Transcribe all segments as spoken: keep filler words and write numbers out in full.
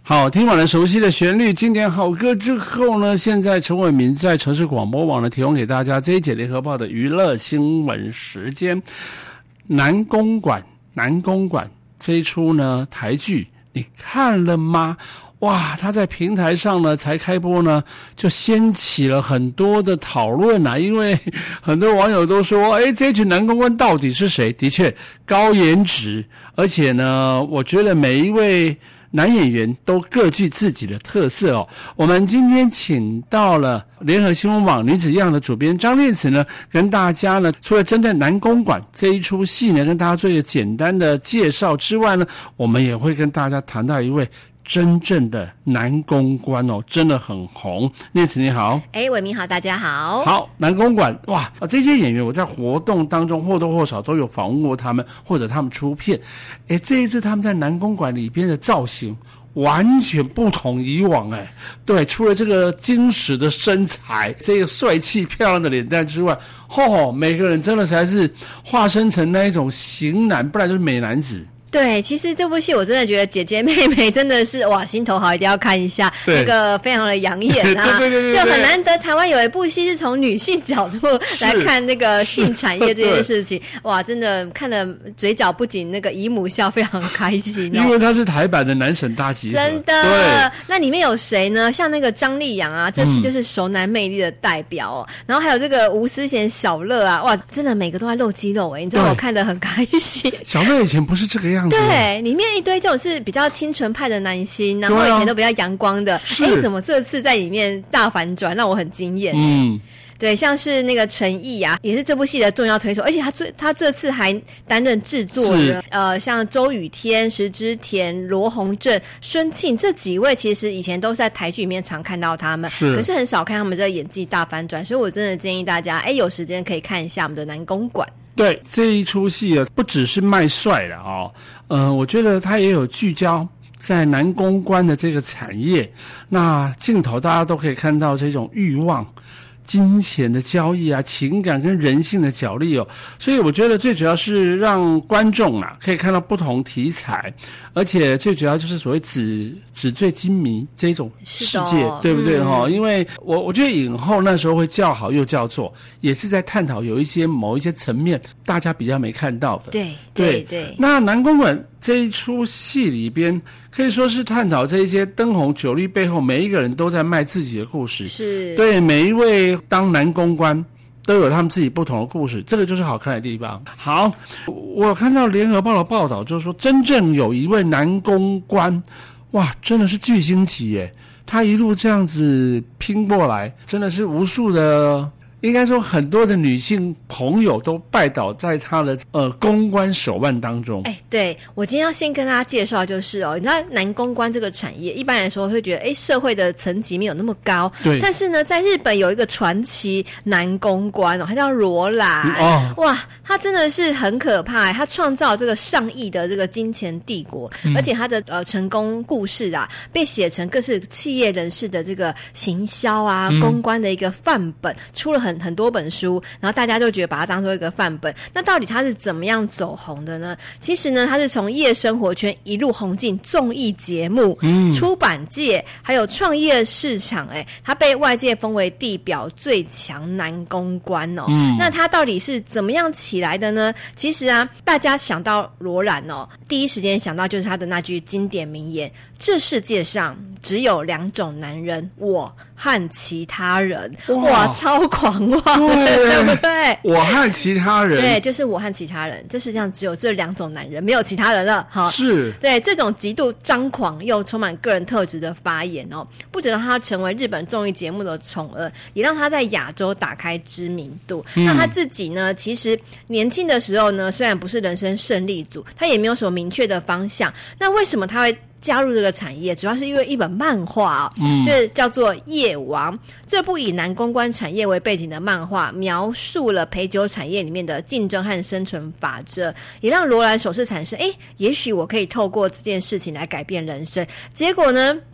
好，听完了熟悉的旋律、经典好歌之后呢，现在陈伟民在城市广播网呢提供给大家这一节联合报的娱乐新闻时间。南公馆，南公馆这一出呢台剧，你看了吗？哇，他在平台上呢才开播呢，就掀起了很多的讨论啊，因为很多网友都说，诶，这群男公关到底是谁？的确高颜值，而且呢，我觉得每一位男演员都各具自己的特色哦。我们今天请到了联合新闻网女子样的主编张念慈呢，跟大家呢，除了针对南公馆这一出戏呢，跟大家做一个简单的介绍之外呢，我们也会跟大家谈到一位真正的男公关哦，真的很红。念慈你好。 哎，伟明好，大家好。 好，南公馆哇，这些演员我在活动当中或多或少都有访问过他们，或者他们出片。哎，这一次他们在南公馆里边的造型完全不同以往哎，对，除了这个精实的身材，这个帅气漂亮的脸蛋之外，吼、哦，每个人真的才是化身成那一种型男，不然就是美男子。 对，其实这部戏我真的觉得姐姐妹妹真的是哇，心头好，一定要看一下，那个非常的养眼啊， 对对对对对， 就很难得台湾有一部戏是从女性角度来看那个性产业这件事情，哇，真的看了嘴角不仅那个姨母笑，非常开心、哦、 因为它是台版的男神大集合， 真的。对，那里面有谁呢？像那个张立扬啊，这次就是熟男魅力的代表哦、嗯、然后还有这个吴思贤、小乐啊，哇，真的每个都在露肌肉哎，你知道我看得很开心。 小乐以前不是这个样子， 对，里面一堆这种是比较清纯派的男星，然后以前都比较阳光的，哎、啊，怎么这次在里面大反转，让我很惊艳。嗯，对，像是那个陈毅啊，也是这部戏的重要推手，而且他最他这次还担任制作人。呃，像周雨天、石之田、罗宏正、孙庆这几位，其实以前都是在台剧里面常看到他们，是可是很少看他们这个演技大反转，所以我真的建议大家，哎，有时间可以看一下我们的南公馆。 对，这一出戏啊，不只是卖帅了哦，呃，我觉得他也有聚焦在男公关的这个产业，那镜头大家都可以看到这种欲望、金钱的交易啊，情感跟人性的角力哦，所以我觉得最主要是让观众啊可以看到不同题材，而且最主要就是所谓纸纸醉金迷这种世界，对不对哈、嗯？因为我我觉得影后那时候会叫好又叫座，也是在探讨有一些某一些层面大家比较没看到的。 对对 对, 对。 那南公馆这一出戏里边，可以说是探讨这一些灯红酒绿背后，每一个人都在卖自己的故事。 是。 对，每一位当男公关都有他们自己不同的故事，这个就是好看的地方。好，我看到联合报的报道，就是说真正有一位男公关，哇，真的是巨星级耶！他一路这样子拼过来，真的是无数的。应该说很多的女性朋友都拜倒在她的呃公关手腕当中。 哎，对，我今天要先跟大家介绍就是哦，你知道男公关这个产业一般来说会觉得哎社会的层级没有那么高，对，但是呢在日本有一个传奇男公关哦，他叫罗兰、嗯哦、哇，他真的是很可怕，他创造这个上亿的这个金钱帝国、嗯、而且他的呃成功故事啊被写成各式企业人士的这个行销啊、嗯、公关的一个范本，出了很很多本书，然后大家就觉得把它当做一个范本。那到底他是怎么样走红的呢？其实呢，他是从夜生活圈一路红进综艺节目、嗯、出版界，还有创业市场。哎，他被外界封为地表最强男公关哦、嗯。那他到底是怎么样起来的呢？其实啊，大家想到罗兰哦，第一时间想到就是他的那句经典名言：这世界上只有两种男人，我和其他人。哇，哇超狂妄，对不对？ 我和其他人， 对，就是我和其他人，这世界上只有这两种男人，没有其他人了。好， 是， 对，这种极度张狂又充满个人特质的发言哦，不只让他成为日本综艺节目的宠儿，也让他在亚洲打开知名度。嗯、那他自己呢，其实年轻的时候呢，虽然不是人生胜利组，他也没有什么明确的方向。那为什么他会加入这个产业？主要是因为一本漫画、哦嗯、就是叫做《夜王》，这部以男公关产业为背景的漫画，描述了陪酒产业里面的竞争和生存法则，也让罗兰首次产生，诶，也许我可以透过这件事情来改变人生。结果呢，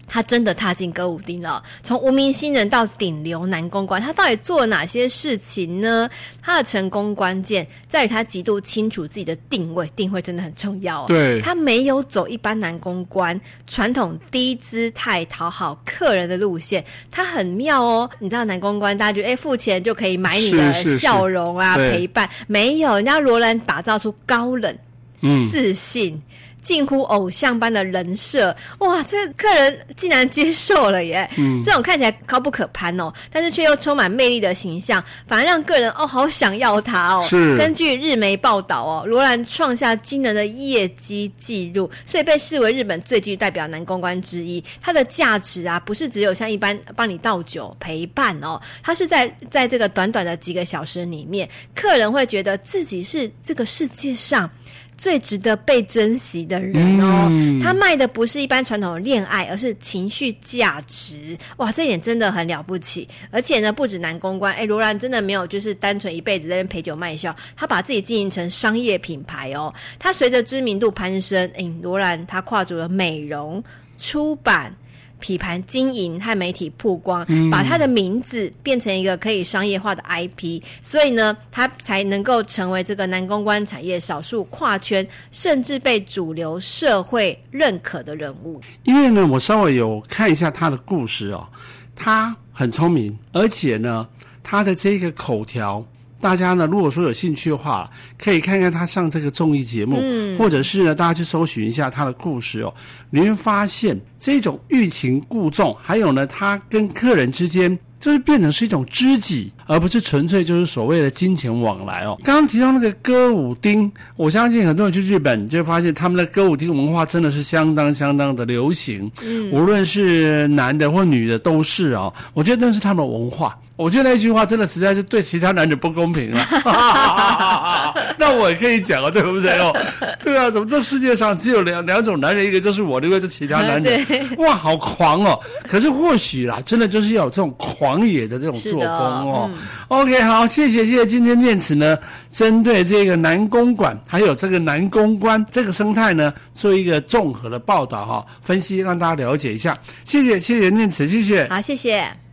他真的踏进歌舞厅了，从无名新人到顶流男公关，他到底做了哪些事情呢？他的成功关键在于他极度清楚自己的定位，定位真的很重要哦。 对， 他没有走一般男公关传统低姿态讨好客人的路线，他很妙哦。你知道男公关大家觉得哎付钱就可以买你的笑容啊， 是是是陪伴，没有，人家罗兰打造出高冷、嗯、自信。近乎偶像般的人设，哇，这客人竟然接受了耶！嗯，这种看起来高不可攀哦，但是却又充满魅力的形象，反而让个人哦好想要他哦。 是， 根据日媒报道哦，罗兰创下惊人的业绩纪录，所以被视为日本最具代表男公关之一。他的价值啊，不是只有像一般帮你倒酒陪伴哦，他是在在这个短短的几个小时里面，客人会觉得自己是这个世界上最值得被珍惜的人哦，嗯、他卖的不是一般传统的恋爱，而是情绪价值。哇，这一点真的很了不起。而且呢，不止男公关，哎，罗兰真的没有就是单纯一辈子在那边陪酒卖笑，他把自己经营成商业品牌哦。他随着知名度攀升，哎，罗兰他跨足了美容、出版、品牌经营和媒体曝光，嗯、把他的名字变成一个可以商业化的 I P， 所以呢，他才能够成为这个男公关产业少数跨圈，甚至被主流社会认可的人物。 因为呢，我稍微有看一下他的故事哦，他很聪明，而且呢，他的这个口条。大家呢，如果说有兴趣的话，可以看看他上这个综艺节目，嗯、或者是呢，大家去搜寻一下他的故事哦，你会发现这种欲擒故纵，还有呢，他跟客人之间就是变成是一种知己，而不是纯粹就是所谓的金钱往来哦。刚刚提到那个歌舞町，我相信很多人去日本就会发现他们的歌舞町文化真的是相当相当的流行，嗯，无论是男的或女的都是哦，我觉得那是他们的文化。我觉得那句话真的实在是对其他男人不公平啊！那我也可以讲啊，对不对哦？对啊，怎么这世界上只有两两种男人，一个就是我，另外就是其他男人？哇，好狂哦！可是或许啦，真的就是要有这种狂野的这种作风哦。嗯、OK， 好，谢谢谢谢。今天念慈呢，针对这个男公馆还有这个男公关这个生态呢，做一个综合的报道哈、哦，分析让大家了解一下。谢谢谢谢念慈，谢谢。 好，谢谢。